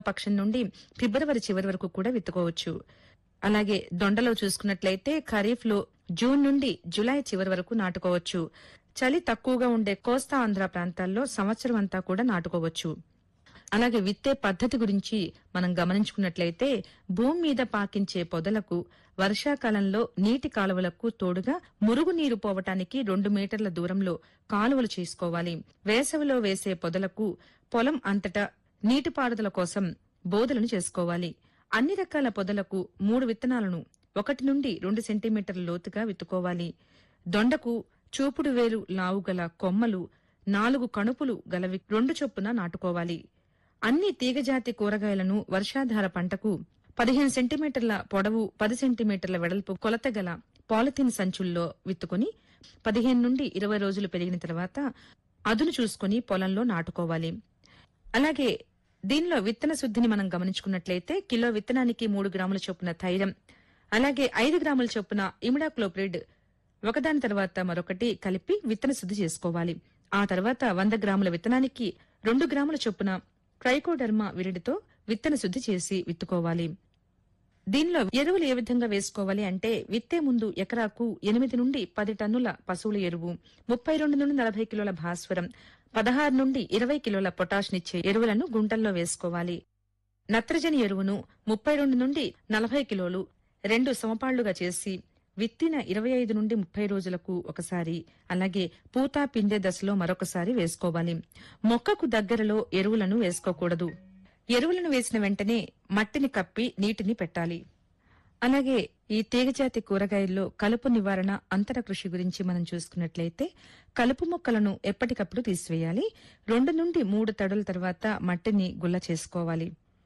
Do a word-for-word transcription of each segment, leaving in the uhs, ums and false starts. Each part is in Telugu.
పక్షం నుండి ఫిబ్రవరి చివరి వరకు కూడా విత్తుకోవచ్చు. అలాగే దొండలో చూసుకున్నట్లయితే ఖరీఫ్ లో జూన్ నుండి జులై చివరి వరకు నాటుకోవచ్చు. చలి తక్కువగా ఉండే కోస్తా ఆంధ్ర ప్రాంతాల్లో సంవత్సరం అంతా కూడా నాటుకోవచ్చు. అలాగే విత్తే పద్ధతి గురించి మనం గమనించుకున్నట్లయితే భూమి మీద పాకించే పొదలకు వర్షాకాలంలో నీటి కాలువలకు తోడుగా మురుగునీరు పోవటానికి రెండు మీటర్ల దూరంలో కాలువలు చేసుకోవాలి. వేసవిలో వేసే పొదలకు పొలం అంతటా నీటిపారుదల కోసం బోదలను చేసుకోవాలి. అన్ని రకాల పొదలకు మూడు విత్తనాలను ఒకటి నుండి రెండు సెంటీమీటర్ల లోతుగా విత్తుకోవాలి. దొండకు చూపుడు వేలు లావుగల కొమ్మలు నాలుగు కణుపులు గలవి రెండు చొప్పున నాటుకోవాలి. అన్ని తీగజాతి కూరగాయలను వర్షాధార పంటకు పదిహేను సెంటీమీటర్ల పొడవు పది సెంటీమీటర్ల వెడల్పు కొలత గల పాలిథిన్ సంచుల్లో విత్తుకుని పదిహేను నుండి ఇరవై రోజులు పెరిగిన తర్వాత అదును చూసుకుని పొలంలో నాటుకోవాలి. అలాగే దీనిలో విత్తన శుద్ధిని మనం గమనించుకున్నట్లయితే కిలో విత్తనానికి మూడు గ్రాముల చొప్పున థైరం, అలాగే ఐదు గ్రాముల చొప్పున ఇమిడాక్లోప్రిడ్ ఒకదాని తర్వాత మరొకటి కలిపి విత్తన శుద్ధి చేసుకోవాలి. ఆ తర్వాత వంద గ్రాముల విత్తనానికి రెండు గ్రాముల చొప్పున ట్రైకోడర్మా విరిడితో విత్తన శుద్ధి చేసి విత్తుకోవాలి. దీనిలో ఎరువులు ఏ విధంగా వేసుకోవాలి అంటే విత్తే ముందు ఎకరాకు ఎనిమిది నుండి పది టన్నుల పశువుల ఎరువు, ముప్పై రెండు నుండి నలభై కిలోల భాస్వరం, పదహారు నుండి ఇరవై కిలోల పొటాష్నిచ్చే ఎరువులను గుంటల్లో వేసుకోవాలి. నత్రజని ఎరువును ముప్పై రెండు నుండి నలభై కిలోలు రెండు సమపాళ్లుగా చేసి విత్తిన ఇరవై ఐదు నుండి ముప్పై రోజులకు ఒకసారి, అలాగే పూత పిందె దశలో మరొకసారి వేసుకోవాలి. మొక్కకు దగ్గరలో ఎరువులను వేసుకోకూడదు. ఎరువులను వేసిన వెంటనే మట్టిని కప్పి నీటిని పెట్టాలి. అలాగే ఈ తీగజాతి కూరగాయల్లో కలుపు నివారణ అంతర కృషి గురించి మనం చూసుకున్నట్లయితే కలుపు మొక్కలను ఎప్పటికప్పుడు తీసివేయాలి. రెండు నుండి మూడు తడుల తర్వాత మట్టిని గుల్ల చేసుకోవాలి.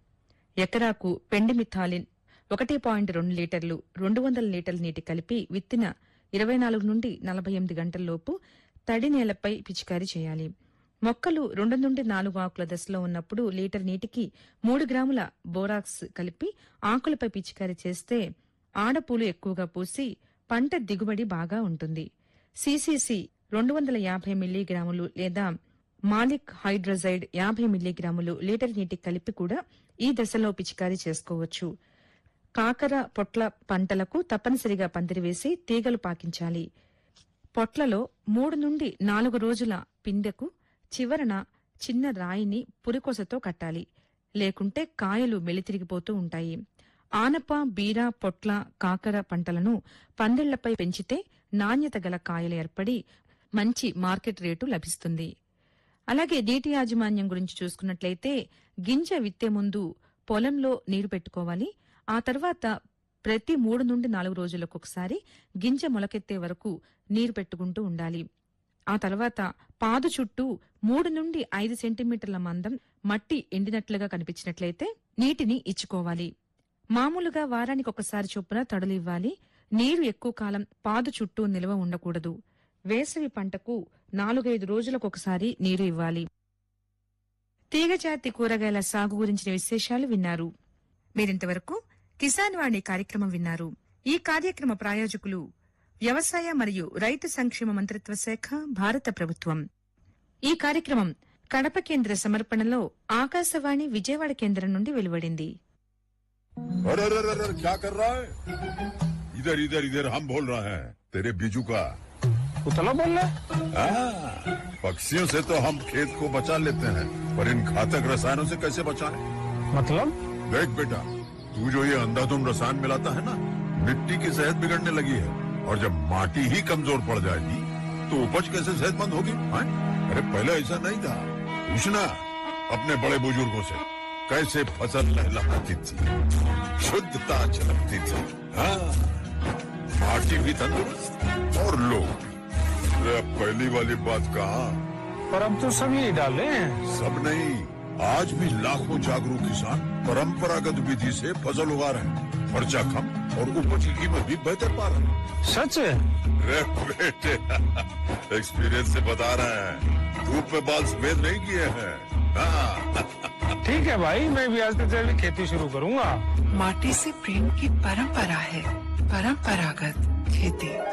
ఎకరాకు పెండిమిథాలిన్ ఒకటి పాయింట్ రెండు లీటర్లు రెండు వందల లీటర్ల నీటి కలిపి విత్తిన ఇరవై నాలుగు నుండి నలభై ఎనిమిది గంటల్లోపు తడి నేలపై పిచికారీ చేయాలి. మొక్కలు రెండు నుండి నాలుగు ఆకుల దశలో ఉన్నప్పుడు లీటర్ నీటికి మూడు గ్రాముల బోరాక్స్ కలిపి ఆకులపై పిచికారీ చేస్తే ఆడపూలు ఎక్కువగా పూసి పంట దిగుబడి బాగా ఉంటుంది. సిసిసి రెండు వందల యాభై మిల్లీగ్రాములు లేదా మాలిక్ హైడ్రోజైడ్ యాభై మిల్లీగ్రాములు లీటర్ నీటికి కలిపి కూడా ఈ దశలో పిచికారీ చేసుకోవచ్చు. కాకర పొట్ల పంటలకు తప్పనిసరిగా పందిరి వేసి తీగలు పాకించాలి. పొట్లలో మూడు నుండి నాలుగు రోజుల పిందెకు చివరన చిన్న రాయిని పురికొసతో కట్టాలి, లేకుంటే కాయలు మెలితిరిగిపోతూ ఉంటాయి. ఆనప, బీర, పొట్ల, కాకర పంటలను పందిళ్లపై పెంచితే నాణ్యత గల కాయలు ఏర్పడి మంచి మార్కెట్ రేటు లభిస్తుంది. అలాగే నీటి యాజమాన్యం గురించి చూసుకున్నట్లయితే గింజ విత్తే ముందు పొలంలో నీరు పెట్టుకోవాలి. ఆ తర్వాత ప్రతి మూడు నుండి నాలుగు రోజులకు ఒకసారి గింజ మొలకెత్తే వరకు నీరు పెట్టుకుంటూ ఉండాలి. ఆ తర్వాత పాదు చుట్టూ మూడు నుండి ఐదు సెంటీమీటర్ల మందం మట్టి ఎండినట్లుగా కనిపించినట్లయితే నీటిని ఇచ్చుకోవాలి. మామూలుగా వారానికి ఒకసారి చొప్పున తడులు ఇవ్వాలి. నీరు ఎక్కువ కాలం పాదు చుట్టూ నిల్వ ఉండకూడదు. వేసవి పంటకు నాలుగైదు రోజులకు ఒకసారి నీరు ఇవ్వాలి. తీగజాతి కూరగాయల సాగు గురించిన విశేషాలు విన్నారు. మీరింతవరకు కిసాన్ వాణి కార్యక్రమం విన్నారు. ఈ కార్యక్రమ ప్రాయోజకులు వ్యవసాయ మరియు రైతు సంక్షేమ మంత్రిత్వ శాఖ, భారత ప్రభుత్వం. ఈ కార్యక్రమం కడప కేంద్ర సమర్పణలో ఆకాశవాణి విజయవాడ కేంద్రం నుండి వెలువడింది. इधर इधर इधर हम बोल रहे हैं तेरे बीजू का उतला बोल रहा हाँ, पक्षियों से तो हम खेत को बचा लेते हैं, पर इन घातक रसायनों से कैसे बचाएं? मतलब देख बेटा, तू जो ये अंधाधुंध रसायन मिलाता है ना, मिट्टी की सेहत बिगड़ने लगी है। और जब माटी ही कमजोर पड़ जाएगी तो उपज कैसे सेहतमंद होगी? हाँ? अरे पहले ऐसा नहीं था। पूछना अपने बड़े बुजुर्गों से, कैसे फसल लहलहाती थी, शुद्धता झलकती थी। हाँ, माटी भी तंदुरुस्त और लोग भी। पहली वाली बात कहाँ? पर अब तो सब यही डाले हैं। सब नहीं, आज भी लाखों जागरूक किसान परंपरागत विधि से फसल उगा रहे हैं। खर्चा कम और उपज की कीमत भी बेहतर पा रहे हैं। सच है? रे बेटे, एक्सपीरियंस से बता रहे हैं, धूप में बाल सफेद नहीं किए हैं। हाँ। ठीक है भाई, मैं भी आज से जैविक खेती शुरू करूंगा। माटी से प्रेम की परंपरा है, परंपरागत खेती।